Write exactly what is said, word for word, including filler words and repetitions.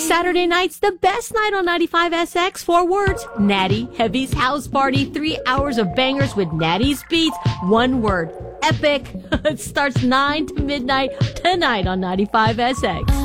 Saturday night's the best night on ninety-five S X. Four words. Natty Heavy's House Party. Three hours of bangers with Natty's beats. One word. Epic. It starts nine to midnight tonight on ninety-five S X.